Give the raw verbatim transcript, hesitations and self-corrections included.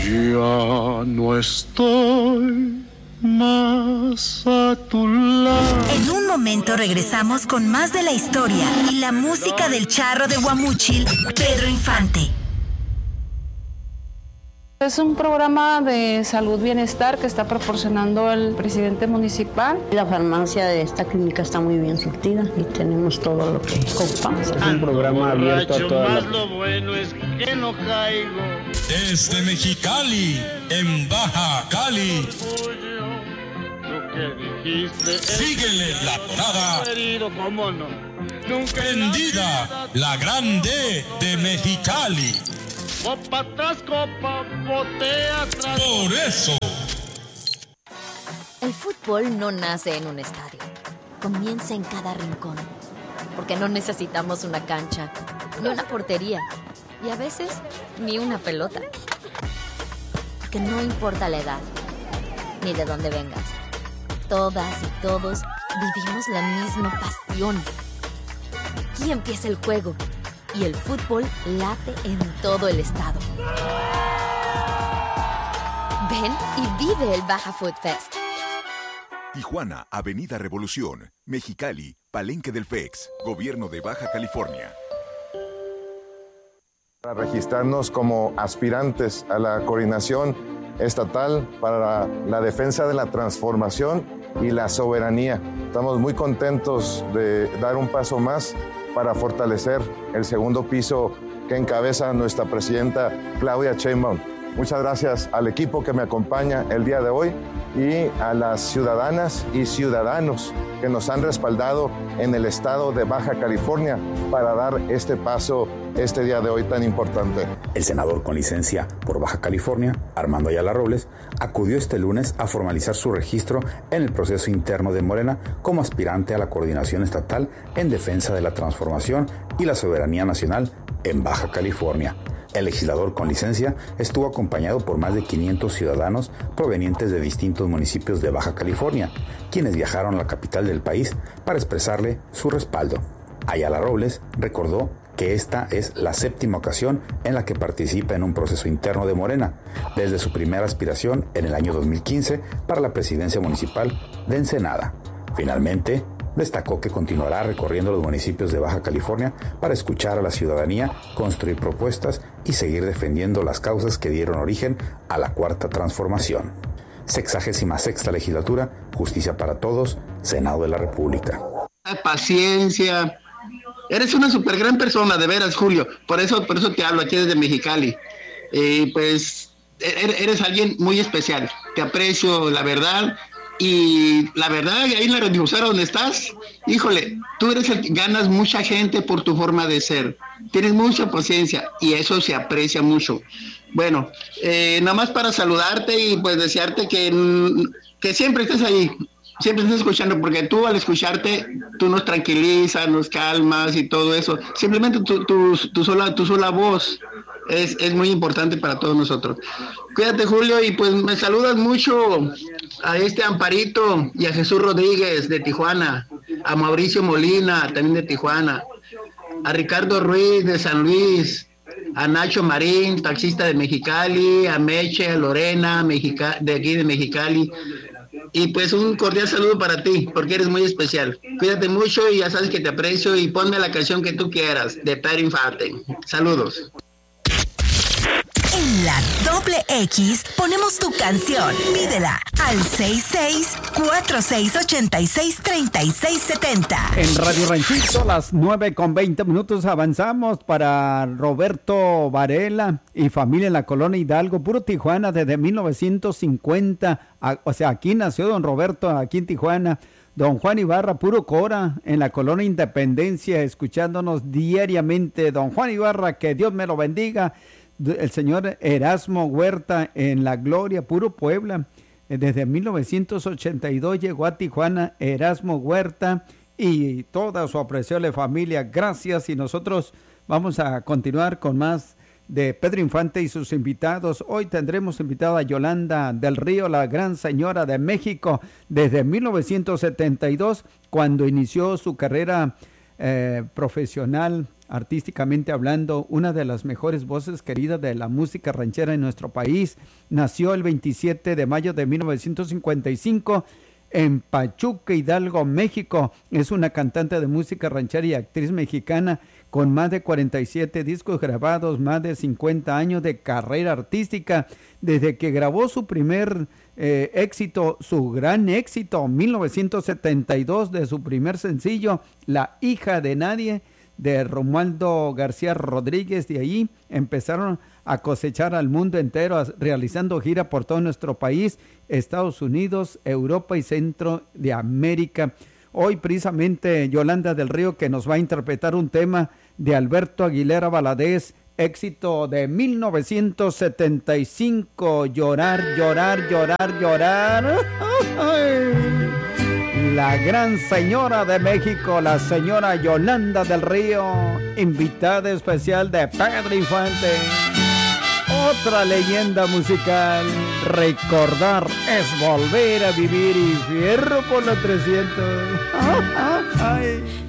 Ya no estoy más a tu lado. En un momento regresamos con más de la historia y la música del charro de Guamúchil, Pedro Infante. Es un programa de salud bienestar que está proporcionando el presidente municipal. La farmacia de esta clínica está muy bien surtida y tenemos todo lo que ocupamos. Es un programa abierto a toda la... Lo bueno es que no caigo. Desde Mexicali, en Baja Cali. Síguele la parada. Prendida, la grande de Mexicali. Copa tras copa, botea tras... Por eso. El fútbol no nace en un estadio. Comienza en cada rincón. Porque no necesitamos una cancha, ni una portería, y a veces ni una pelota. Porque no importa la edad, ni de dónde vengas. Todas y todos vivimos la misma pasión. Aquí empieza el juego. Y el fútbol late en todo el estado. Ven y vive el Baja Food Fest. Tijuana, Avenida Revolución. Mexicali, Palenque del F E X, Gobierno de Baja California. Para registrarnos como aspirantes a la coordinación estatal para la defensa de la transformación y la soberanía. Estamos muy contentos de dar un paso más para fortalecer el segundo piso que encabeza nuestra presidenta Claudia Sheinbaum. Muchas gracias al equipo que me acompaña el día de hoy y a las ciudadanas y ciudadanos que nos han respaldado en el estado de Baja California para dar este paso este día de hoy tan importante. El senador con licencia por Baja California, Armando Ayala Robles, acudió este lunes a formalizar su registro en el proceso interno de Morena como aspirante a la coordinación estatal en defensa de la transformación y la soberanía nacional en Baja California. El legislador con licencia estuvo acompañado por más de quinientos ciudadanos provenientes de distintos municipios de Baja California, quienes viajaron a la capital del país para expresarle su respaldo. Ayala Robles recordó que esta es la séptima ocasión en la que participa en un proceso interno de Morena, desde su primera aspiración en el año dos mil quince para la presidencia municipal de Ensenada. Finalmente, destacó que continuará recorriendo los municipios de Baja California para escuchar a la ciudadanía, construir propuestas y seguir defendiendo las causas que dieron origen a la Cuarta Transformación. Sexagésima sexta legislatura, Justicia para Todos, Senado de la República. Paciencia. Eres una súper gran persona, de veras, Julio. Por eso, por eso te hablo aquí desde Mexicali. Eh, pues eres alguien muy especial. Te aprecio, la verdad. Y la verdad, ahí en la radiodifusora donde estás, híjole, tú eres el que ganas mucha gente por tu forma de ser. Tienes mucha paciencia y eso se aprecia mucho. Bueno, eh, nada más para saludarte y pues desearte que, que siempre estés ahí, siempre estés escuchando, porque tú al escucharte, tú nos tranquilizas, nos calmas y todo eso. Simplemente tu, tu, tu, sola, tu sola voz es, es muy importante para todos nosotros. Cuídate, Julio, y pues me saludas mucho a este Amparito y a Jesús Rodríguez de Tijuana, a Mauricio Molina también de Tijuana, a Ricardo Ruiz de San Luis, a Nacho Marín, taxista de Mexicali, a Meche, a Lorena, Mexica, de aquí de Mexicali. Y pues un cordial saludo para ti, porque eres muy especial. Cuídate mucho y ya sabes que te aprecio, y ponme la canción que tú quieras, de Pedro Infante. Saludos. En la doble X ponemos tu canción. Pídela al seis seis cuatro seis ocho seis tres seis siete cero. En Radio Ranchito, las nueve con veinte minutos, avanzamos para Roberto Varela y familia en la colonia Hidalgo, puro Tijuana, desde mil novecientos cincuenta. A, o sea, aquí nació don Roberto, aquí en Tijuana. Don Juan Ibarra, puro Cora, en la colonia Independencia, escuchándonos diariamente. Don Juan Ibarra, que Dios me lo bendiga. El señor Erasmo Huerta en La Gloria, puro Puebla. Desde mil novecientos ochenta y dos llegó a Tijuana Erasmo Huerta y toda su apreciable familia. Gracias, y nosotros vamos a continuar con más de Pedro Infante y sus invitados. Hoy tendremos invitada a Yolanda del Río, la gran señora de México, desde mil novecientos setenta y dos, cuando inició su carrera eh, profesional artísticamente hablando, una de las mejores voces queridas de la música ranchera en nuestro país. Nació el veintisiete de mayo de mil novecientos cincuenta y cinco en Pachuca, Hidalgo, México. Es una cantante de música ranchera y actriz mexicana con más de cuarenta y siete discos grabados, más de cincuenta años de carrera artística. Desde que grabó su primer eh, éxito, su gran éxito, mil novecientos setenta y dos, de su primer sencillo, La hija de nadie, de Romualdo García Rodríguez. De ahí empezaron a cosechar al mundo entero, realizando gira por todo nuestro país, Estados Unidos, Europa y Centro de América. Hoy precisamente Yolanda del Río, que nos va a interpretar un tema de Alberto Aguilera Valadez, éxito de mil novecientos setenta y cinco, Llorar, llorar, llorar, llorar. La gran señora de México, la señora Yolanda del Río, invitada especial de Pedro Infante. Otra leyenda musical. Recordar es volver a vivir, y fierro por los trescientos. Ay.